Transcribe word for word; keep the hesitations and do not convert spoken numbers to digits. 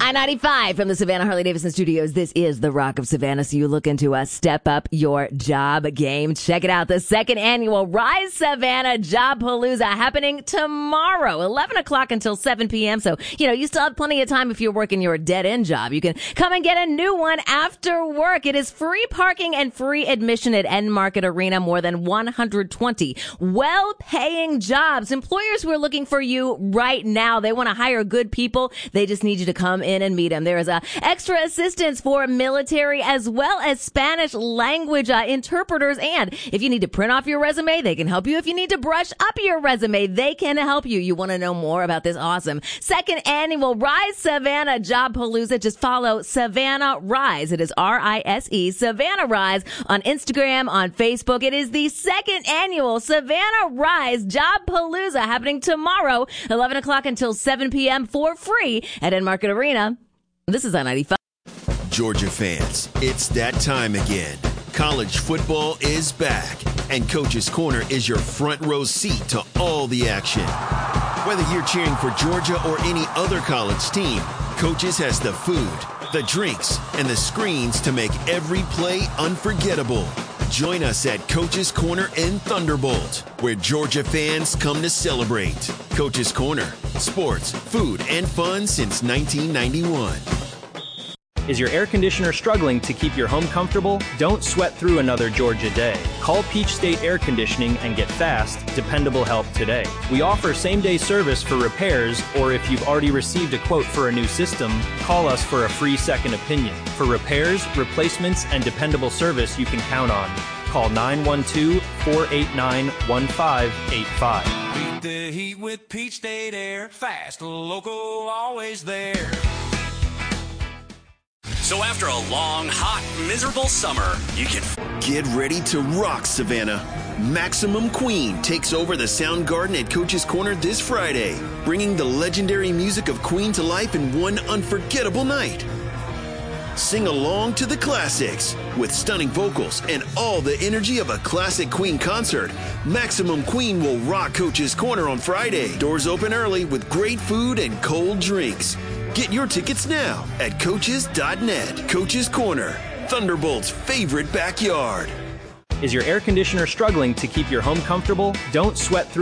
I ninety-five from the Savannah Harley-Davidson studios. This is the Rock of Savannah, so you look into a step up your job game. Check it out. The second annual Rise Savannah Job Palooza happening tomorrow, eleven o'clock until seven p.m. So, you know, you still have plenty of time if you're working your dead-end job. You can come and get a new one after work. It is free parking and free admission at End Market Arena. More than one hundred twenty well-paying jobs. Employers who are looking for you right now. They want to hire good people. They just need you to come in and meet them. There is a extra assistance for military as well as Spanish language uh, interpreters. And if you need to print off your resume, they can help you. If you need to brush up your resume, they can help you. You want to know more about this awesome second annual Rise Savannah Job Palooza? Just follow Savannah Rise. It is R I S E, Savannah Rise, on Instagram, on Facebook. It is the second annual Savannah Rise Job Palooza happening tomorrow, eleven o'clock until seven p.m. for free at End Market Arena. This is I ninety-five. Georgia fans, it's that time again. College football is back, and Coach's Corner is your front row seat to all the action. Whether you're cheering for Georgia or any other college team, Coach's has the food, the drinks, and the screens to make every play unforgettable. Join us at Coach's Corner in Thunderbolt, where Georgia fans come to celebrate. Coach's Corner, sports, food, and fun since nineteen ninety-one. Is your air conditioner struggling to keep your home comfortable? Don't sweat through another Georgia day. Call Peach State Air Conditioning and get fast, dependable help today. We offer same-day service for repairs, or if you've already received a quote for a new system, call us for a free second opinion. For repairs, replacements, and dependable service you can count on. Call nine one two, four eight nine, one five eight five. Beat the heat with Peach State Air. Fast, local, always there. So after a long, hot, miserable summer, you can get ready to rock, Savannah. Maximum Queen takes over the Sound Garden at Coach's Corner this Friday, bringing the legendary music of Queen to life in one unforgettable night. Sing along to the classics with stunning vocals and all the energy of a classic Queen concert. Maximum Queen will rock Coach's Corner on Friday. Doors open early with great food and cold drinks. Get your tickets now at coaches dot net. Coach's Corner, Thunderbolt's favorite backyard. Is your air conditioner struggling to keep your home comfortable? Don't sweat through